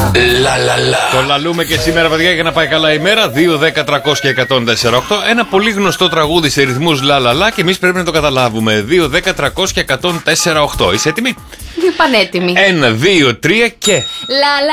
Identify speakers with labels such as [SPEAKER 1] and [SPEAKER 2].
[SPEAKER 1] Το λαλούμε και σήμερα, παιδιά, για να πάει καλά η μέρα. 2, 10, 300 και 104,8. Ένα πολύ γνωστό τραγούδι σε ρυθμούς λαλαλά και εμείς πρέπει να το καταλάβουμε. 2, 10, 300 και 104,8. Είσαι έτοιμη?
[SPEAKER 2] Πανέτοιμη.
[SPEAKER 1] 1, 2, 3 και.